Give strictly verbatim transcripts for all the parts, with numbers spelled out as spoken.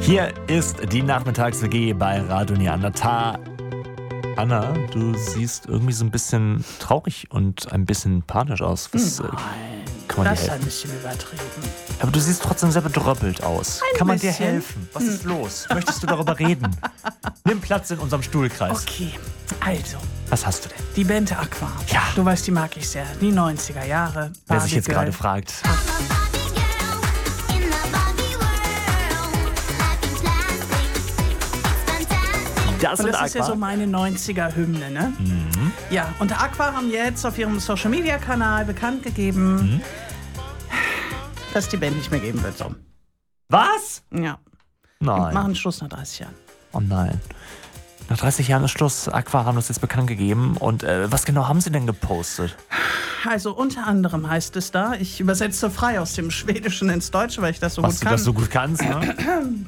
Hier ist die Nachmittags-W G bei Radio Neandertal. Anna, du siehst irgendwie so ein bisschen traurig und ein bisschen panisch aus. Was, Nein, kann man das dir ist ein helfen? bisschen übertrieben. Aber du siehst trotzdem sehr bedröppelt aus. Ein kann man bisschen. dir helfen? Was ist los? Möchtest du darüber reden? Nimm Platz in unserem Stuhlkreis. Okay, also, Was hast du denn? die Band Aqua. Ja. Du weißt, die mag ich sehr. Die neunziger Jahre. Wer sich jetzt Barbie gerade Girl. fragt. Das Und sind das ist ja Aqua. so meine neunziger-Hymne, ne? Mhm. Ja, und Aqua haben jetzt auf ihrem Social-Media-Kanal bekannt gegeben, Mhm. dass es die Band nicht mehr geben wird. So. Was? Ja, Nein. machen Schluss nach dreißig Jahren. Oh nein. Nach dreißig Jahren ist Schluss. Aqua haben das jetzt bekannt gegeben. Und äh, was genau haben sie denn gepostet? Also unter anderem heißt es da, ich übersetze frei aus dem Schwedischen ins Deutsche, weil ich das so Was gut du kann. das so gut kannst, ne?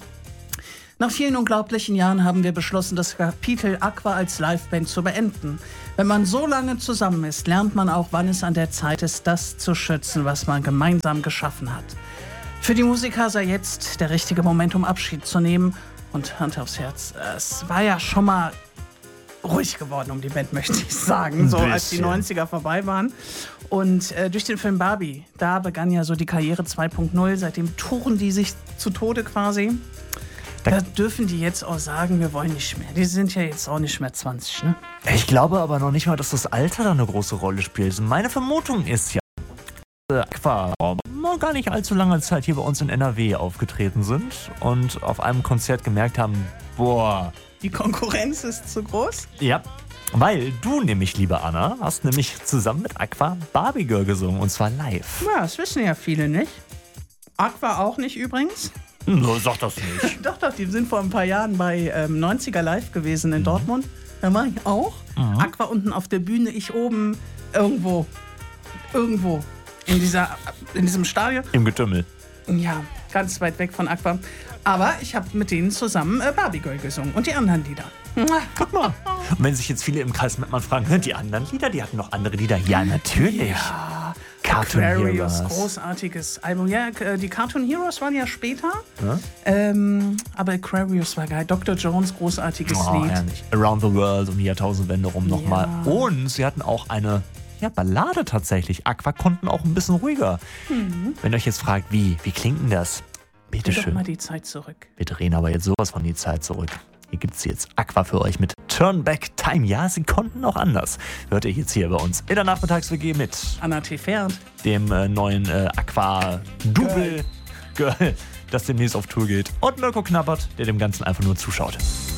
Nach vielen unglaublichen Jahren haben wir beschlossen, das Kapitel Aqua als Liveband zu beenden. Wenn man so lange zusammen ist, lernt man auch, wann es an der Zeit ist, das zu schützen, was man gemeinsam geschaffen hat. Für die Musiker sei jetzt der richtige Moment, um Abschied zu nehmen. Und Hand aufs Herz, es war ja schon mal ruhig geworden um die Band, möchte ich sagen, so Ein als die bisschen. neunziger vorbei waren. Und äh, durch den Film Barbie, da begann ja so die Karriere zwei Punkt null. Seitdem touren die sich zu Tode quasi. Da dürfen die jetzt auch sagen, wir wollen nicht mehr. Die sind ja jetzt auch nicht mehr zwanzig, ne? Ich glaube aber noch nicht mal, dass das Alter da eine große Rolle spielt. Meine Vermutung ist ja, dass Aqua vor gar nicht allzu langer Zeit hier bei uns in N R W aufgetreten sind und auf einem Konzert gemerkt haben, boah, Die Konkurrenz ist zu groß. ja, weil du nämlich, liebe Anna, hast nämlich zusammen mit Aqua Barbie Girl gesungen und zwar live. Ja, das wissen ja viele nicht. Aqua auch nicht übrigens. No, sag das nicht. Doch, doch, die sind vor ein paar Jahren bei ähm, neunziger Live gewesen in Dortmund. Da war ich auch. Mhm. Aqua unten auf der Bühne, ich oben irgendwo. Irgendwo. In, dieser, in diesem Stadion. Im Getümmel. Ja, ganz weit weg von Aqua. Aber ich habe mit denen zusammen äh, Barbie Girl gesungen und die anderen Lieder. Guck mal. Und wenn sich jetzt viele im Kreis Mettmann fragen, die anderen Lieder, die hatten noch andere Lieder. Ja, natürlich. Ja, Cartoon Aquarius, Heroes. großartiges Album. Ja, äh, die Cartoon Heroes waren ja später. Ja? Ähm, aber Aquarius war geil. Doktor Jones, großartiges Oh, Lied. herrlich. Around the World um die Jahrtausendwende rum nochmal. Ja. Und sie hatten auch eine ja, Ballade tatsächlich. Aqua konnten auch ein bisschen ruhiger. Mhm. Wenn ihr euch jetzt fragt, wie, wie klingt denn das? Gib doch Bitteschön. mal die Zeit zurück. Wir drehen aber jetzt sowas von die Zeit zurück. Hier gibt's jetzt Aqua für euch mit Turn Back Time. Ja, sie konnten auch anders. Hört ihr jetzt hier bei uns in der Nachmittags-W G mit Anna T. Ferd. dem äh, neuen äh, Aqua-Double Girl, das demnächst auf Tour geht. Und Mirko Knappert, der dem Ganzen einfach nur zuschaut.